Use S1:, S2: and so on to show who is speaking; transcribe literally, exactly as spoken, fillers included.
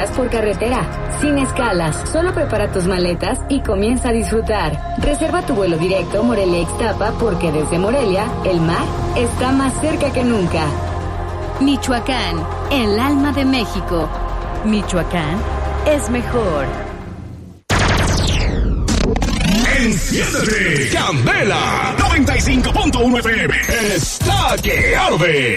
S1: horas por carretera, sin escalas. Solo prepara tus maletas y comienza a disfrutar. Reserva tu vuelo directo Morelia-Ixtapa porque desde Morelia, el mar está más cerca que nunca.
S2: Michoacán, el alma de México. Michoacán es mejor.
S3: Enciéndete, Candela noventa y cinco punto uno F M está que arde.